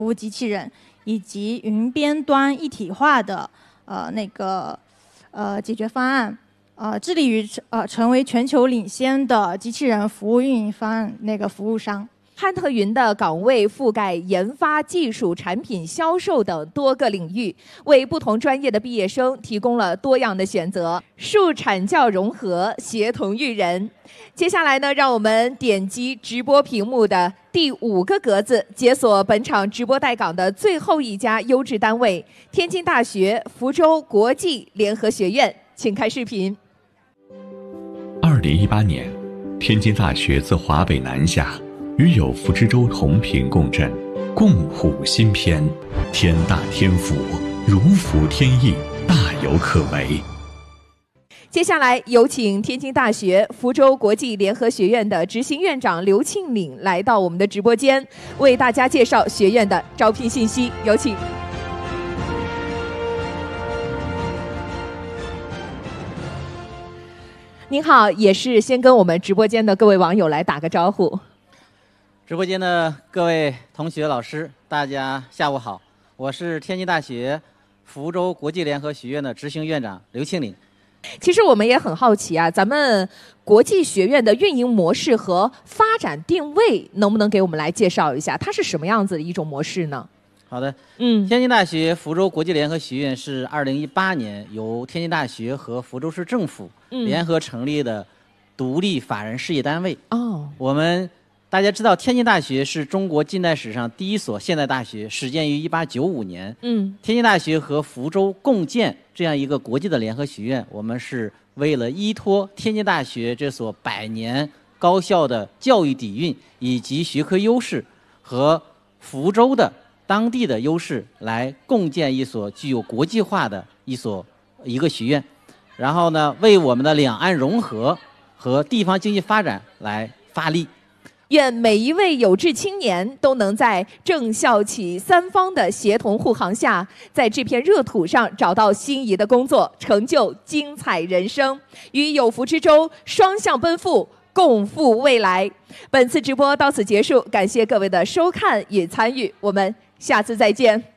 服务机器人以及云边端一体化的解决方案，致力于成为全球领先的机器人服务运营方案服务商。 汉特云的岗位覆盖研发、技术、产品销售等多个领域，为不同专业的毕业生提供了多样的选择，树产教融合，协同育人。接下来呢，让我们点击直播屏幕的第5个格子，解锁本场直播带岗的最后一家优质单位——天津大学福州国际联合学院。请看视频。 2018年，天津大学自华北南下，与有福之州同频共振，共谱新篇。天大天福，如福天意，大有可为。 接下来有请天津大学福州国际联合学院的执行院长刘庆岭来到我们的直播间，为大家介绍学院的招聘信息。有请。您好，也是先跟我们直播间的各位网友来打个招呼。 直播间的各位同学、老师，大家下午好，我是天津大学福州国际联合学院的执行院长刘庆岭。 其实我们也很好奇啊，咱们国际学院的运营模式和发展定位，能不能给我们来介绍一下？它是什么样子的一种模式呢？ 好的，天津大学福州国际联合学院是2018年由天津大学和福州市政府联合成立的独立法人事业单位。大家知道，天津大学是中国近代史上第一所现代大学，始建于1895年。天津大学和福州共建这样一个国际的联合学院，我们是为了依托天津大学这所100年高效的教育底蕴以及学科优势和福州的当地的优势，来共建一所具有国际化的一个学院，然后呢，为我们的两岸融合和地方经济发展来发力。 愿每一位有志青年都能在政校企三方的协同护航下，在这片热土上找到心仪的工作，成就精彩人生，与有福之州双向奔赴，共赴未来。本次直播到此结束，感谢各位的收看与参与，我们下次再见。